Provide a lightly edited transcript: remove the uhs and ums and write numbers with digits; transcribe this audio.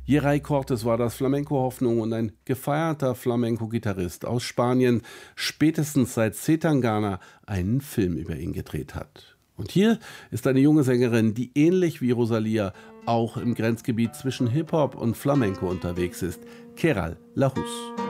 Jeray Cortés war das Flamenco-Hoffnung und ein gefeierter Flamenco-Gitarrist aus Spanien, spätestens seit Zetangana einen Film über ihn gedreht hat. Und hier ist eine junge Sängerin, die ähnlich wie Rosalía auch im Grenzgebiet zwischen Hip-Hop und Flamenco unterwegs ist, Queralt Larousse.